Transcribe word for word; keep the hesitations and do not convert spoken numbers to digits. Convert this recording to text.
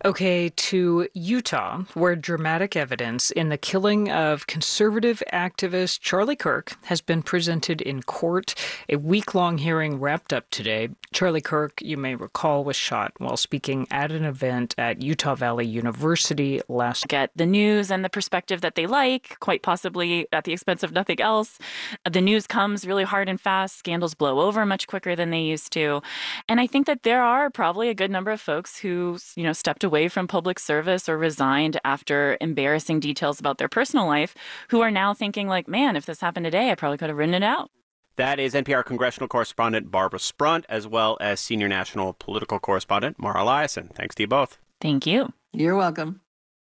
Okay, to Utah, where dramatic evidence in the killing of conservative activist Charlie Kirk has been presented in court. A week-long hearing wrapped up today. Charlie Kirk, you may recall, was shot while speaking at an event at Utah Valley University last. Get the news and the perspective that they like, quite possibly at the expense of nothing else. The news comes really hard and fast. Scandals blow over much quicker than they used to. And I think that there are probably a good number of folks who, you know, stepped away from public service or resigned after embarrassing details about their personal life, who are now thinking like, man, if this happened today, I probably could have written it out. That is N P R congressional correspondent Barbara Sprunt, as well as senior national political correspondent Mara Liasson. Thanks to you both. Thank you. You're welcome.